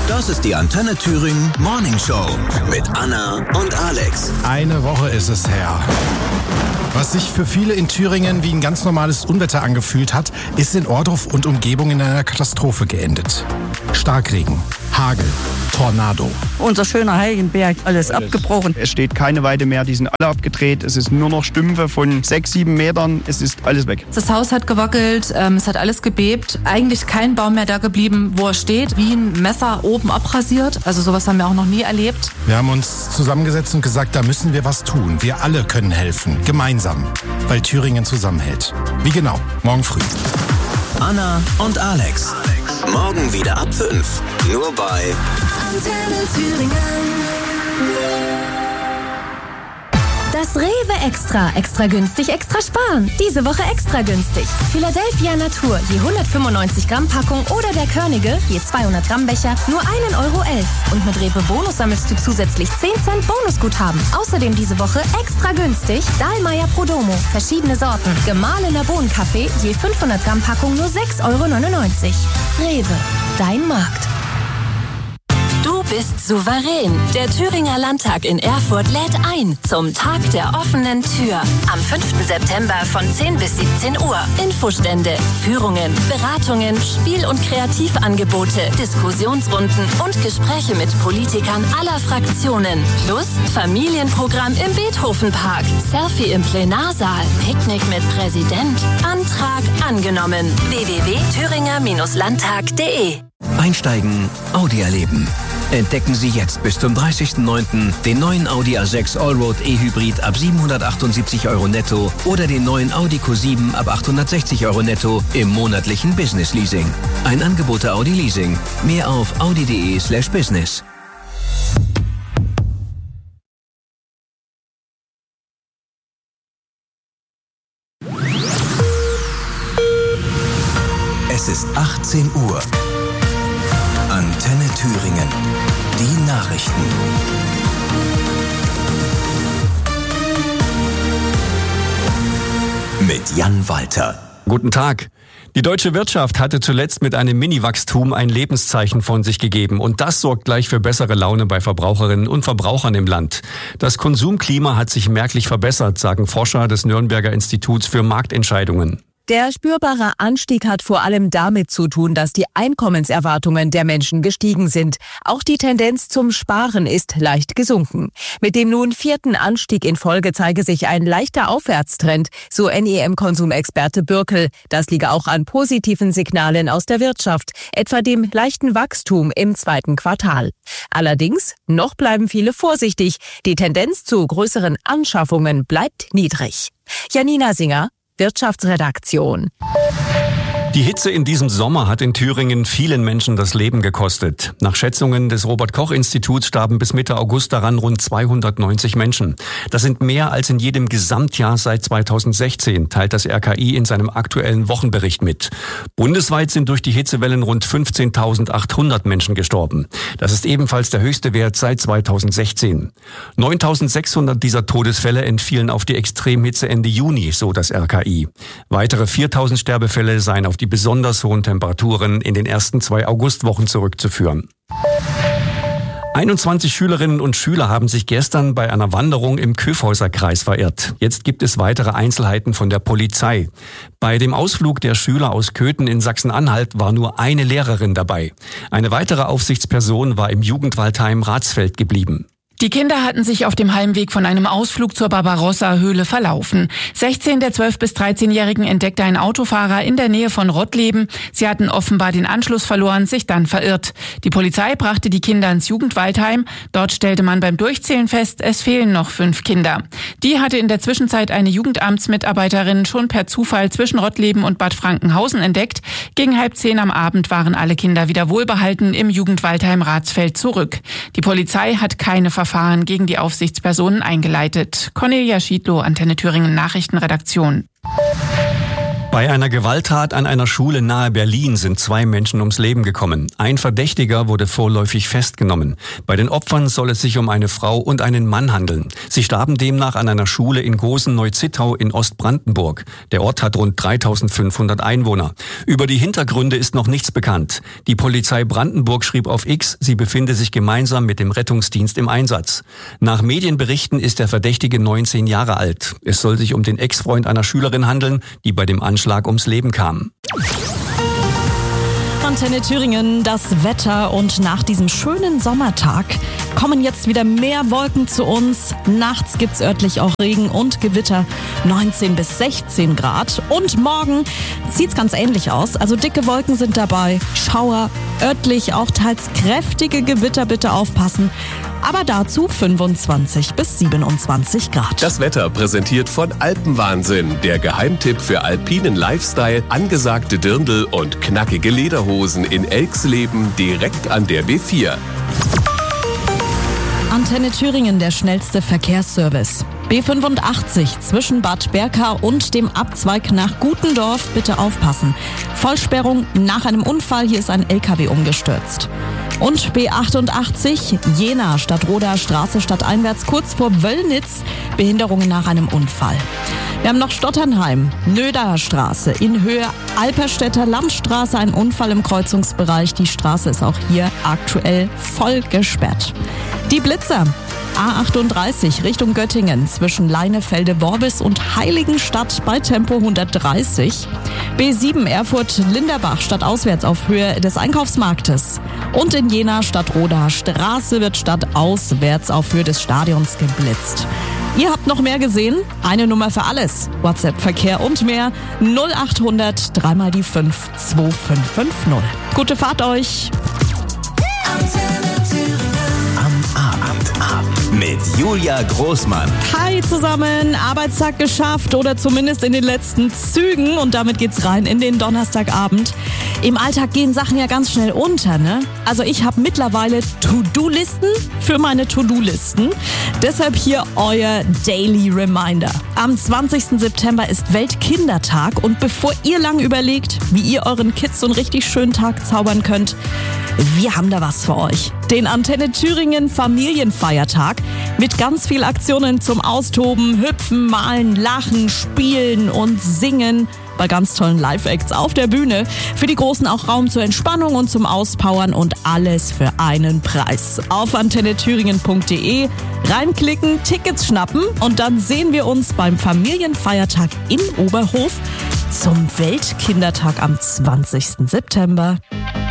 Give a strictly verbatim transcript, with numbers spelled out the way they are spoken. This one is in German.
Das ist die Antenne Thüringen Morning Show mit Anna und Alex. Eine Woche ist es her. Was sich für viele in Thüringen wie ein ganz normales Unwetter angefühlt hat, ist in Ohrdruf und Umgebung in einer Katastrophe geendet. Starkregen, Hagel, Tornado. Unser schöner Heiligenberg, alles, alles abgebrochen. Es steht keine Weide mehr, die sind alle abgedreht. Es ist nur noch Stümpfe von sechs, sieben Metern. Es ist alles weg. Das Haus hat gewackelt, ähm, es hat alles gebebt. Eigentlich kein Baum mehr da geblieben, wo er steht. Wie ein Messer oben abrasiert. Also sowas haben wir auch noch nie erlebt. Wir haben uns zusammengesetzt und gesagt, da müssen wir was tun. Wir alle können helfen. Gemeinsam. Weil Thüringen zusammenhält. Wie genau? Morgen früh. Anna und Alex. Morgen wieder ab fünf. Nur bei Antenne Thüringen. Das Rewe Extra. Extra günstig, extra sparen. Diese Woche extra günstig. Philadelphia Natur, je hundertfünfundneunzig Gramm Packung oder der Körnige, je zweihundert Gramm Becher, nur ein Euro elf. Und mit Rewe Bonus sammelst du zusätzlich zehn Cent Bonusguthaben. Außerdem diese Woche extra günstig Dahlmeier Prodomo, verschiedene Sorten. Gemahlener Bohnenkaffee, je fünfhundert Gramm Packung nur sechs Euro neunundneunzig. Rewe, dein Markt. Du bist souverän. Der Thüringer Landtag in Erfurt lädt ein zum Tag der offenen Tür. Am fünften September von zehn bis siebzehn Uhr. Infostände, Führungen, Beratungen, Spiel- und Kreativangebote, Diskussionsrunden und Gespräche mit Politikern aller Fraktionen. Plus Familienprogramm im Beethovenpark, Selfie im Plenarsaal, Picknick mit Präsident. Antrag angenommen. w w w punkt thüringer landtag punkt de. Einsteigen, Audi erleben. Entdecken Sie jetzt bis zum dreißigsten neunten den neuen Audi A sechs Allroad E-Hybrid ab siebenhundertachtundsiebzig Euro netto oder den neuen Audi Q sieben ab achthundertsechzig Euro netto im monatlichen Business Leasing. Ein Angebot der Audi Leasing. Mehr auf audi.de slash business. Es ist achtzehn Uhr. Antenne Thüringen. Die Nachrichten. Mit Jan Walter. Guten Tag. Die deutsche Wirtschaft hatte zuletzt mit einem Mini-Wachstum ein Lebenszeichen von sich gegeben. Und das sorgt gleich für bessere Laune bei Verbraucherinnen und Verbrauchern im Land. Das Konsumklima hat sich merklich verbessert, sagen Forscher des Nürnberger Instituts für Marktentscheidungen. Der spürbare Anstieg hat vor allem damit zu tun, dass die Einkommenserwartungen der Menschen gestiegen sind. Auch die Tendenz zum Sparen ist leicht gesunken. Mit dem nun vierten Anstieg in Folge zeige sich ein leichter Aufwärtstrend, so N E M-Konsumexperte Bürkel. Das liege auch an positiven Signalen aus der Wirtschaft, etwa dem leichten Wachstum im zweiten Quartal. Allerdings, noch bleiben viele vorsichtig. Die Tendenz zu größeren Anschaffungen bleibt niedrig. Janina Singer, Wirtschaftsredaktion. Die Hitze in diesem Sommer hat in Thüringen vielen Menschen das Leben gekostet. Nach Schätzungen des Robert-Koch-Instituts starben bis Mitte August daran rund zweihundertneunzig Menschen. Das sind mehr als in jedem Gesamtjahr seit zweitausendsechzehn, teilt das R K I in seinem aktuellen Wochenbericht mit. Bundesweit sind durch die Hitzewellen rund fünfzehntausendachthundert Menschen gestorben. Das ist ebenfalls der höchste Wert seit zweitausendsechzehn. neuntausendsechshundert dieser Todesfälle entfielen auf die Extremhitze Ende Juni, so das R K I. Weitere viertausend Sterbefälle seien auf die besonders hohen Temperaturen in den ersten zwei Augustwochen zurückzuführen. einundzwanzig Schülerinnen und Schüler haben sich gestern bei einer Wanderung im Kyffhäuser-Kreis verirrt. Jetzt gibt es weitere Einzelheiten von der Polizei. Bei dem Ausflug der Schüler aus Köthen in Sachsen-Anhalt war nur eine Lehrerin dabei. Eine weitere Aufsichtsperson war im Jugendwaldheim Ratsfeld geblieben. Die Kinder hatten sich auf dem Heimweg von einem Ausflug zur Barbarossa-Höhle verlaufen. sechzehn der zwölf- bis dreizehnjährigen entdeckte ein Autofahrer in der Nähe von Rottleben. Sie hatten offenbar den Anschluss verloren, sich dann verirrt. Die Polizei brachte die Kinder ins Jugendwaldheim. Dort stellte man beim Durchzählen fest, es fehlen noch fünf Kinder. Die hatte in der Zwischenzeit eine Jugendamtsmitarbeiterin schon per Zufall zwischen Rottleben und Bad Frankenhausen entdeckt. Gegen halb zehn am Abend waren alle Kinder wieder wohlbehalten im Jugendwaldheim Ratsfeld zurück. Die Polizei hat keine Verfahren gegen die Aufsichtspersonen eingeleitet. Cornelia Schiedlow, Antenne Thüringen Nachrichtenredaktion. Bei einer Gewalttat an einer Schule nahe Berlin sind zwei Menschen ums Leben gekommen. Ein Verdächtiger wurde vorläufig festgenommen. Bei den Opfern soll es sich um eine Frau und einen Mann handeln. Sie starben demnach an einer Schule in Gosen-Neuzittau in Ostbrandenburg. Der Ort hat rund dreitausendfünfhundert Einwohner. Über die Hintergründe ist noch nichts bekannt. Die Polizei Brandenburg schrieb auf X, sie befinde sich gemeinsam mit dem Rettungsdienst im Einsatz. Nach Medienberichten ist der Verdächtige neunzehn Jahre alt. Es soll sich um den Ex-Freund einer Schülerin handeln, die bei dem Anschlag ums Leben kam. Antenne Thüringen, das Wetter, und nach diesem schönen Sommertag kommen jetzt wieder mehr Wolken zu uns. Nachts gibt's örtlich auch Regen und Gewitter, neunzehn bis sechzehn Grad. Und morgen sieht's ganz ähnlich aus. Also dicke Wolken sind dabei, Schauer, örtlich auch teils kräftige Gewitter, bitte aufpassen. Aber dazu fünfundzwanzig bis siebenundzwanzig Grad. Das Wetter präsentiert von Alpenwahnsinn, der Geheimtipp für alpinen Lifestyle, angesagte Dirndl und knackige Lederhosen in Elxleben direkt an der B vier. Antenne Thüringen, der schnellste Verkehrsservice. B fünfundachtzig zwischen Bad Berka und dem Abzweig nach Gutendorf, bitte aufpassen. Vollsperrung nach einem Unfall, hier ist ein L K W umgestürzt. Und B achtundachtzig Jena Stadtroder Straße stadteinwärts kurz vor Wöllnitz, Behinderungen nach einem Unfall. Wir haben noch Stotternheim, Nöder Straße in Höhe Alperstädter Landstraße, ein Unfall im Kreuzungsbereich. Die Straße ist auch hier aktuell voll gesperrt. Die Blitzer. A achtunddreißig Richtung Göttingen zwischen Leinefelde-Worbis und Heiligenstadt bei Tempo hundertdreißig. B sieben Erfurt-Linderbach stadtauswärts auf Höhe des Einkaufsmarktes. Und in Jena Stadtroder Straße wird stadtauswärts auf Höhe des Stadions geblitzt. Ihr habt noch mehr gesehen? Eine Nummer für alles. WhatsApp, Verkehr und mehr. null achthundert drei mal die fünf zwei fünf fünf null. Gute Fahrt euch. Mit Julia Großmann. Hi zusammen, Arbeitstag geschafft oder zumindest in den letzten Zügen, und damit geht's rein in den Donnerstagabend. Im Alltag gehen Sachen ja ganz schnell unter, ne? Also ich habe mittlerweile To-Do-Listen für meine To-Do-Listen. Deshalb hier euer Daily Reminder. Am zwanzigsten September ist Weltkindertag, und bevor ihr lang überlegt, wie ihr euren Kids so einen richtig schönen Tag zaubern könnt, wir haben da was für euch. Den Antenne Thüringen Familienfeiertag mit ganz viel Aktionen zum Austoben, Hüpfen, Malen, Lachen, Spielen und Singen. Bei ganz tollen Live-Acts auf der Bühne. Für die Großen auch Raum zur Entspannung und zum Auspowern, und alles für einen Preis. Auf antenne thüringen punkt de reinklicken, Tickets schnappen, und dann sehen wir uns beim Familienfeiertag in Oberhof zum Weltkindertag am zwanzigsten September.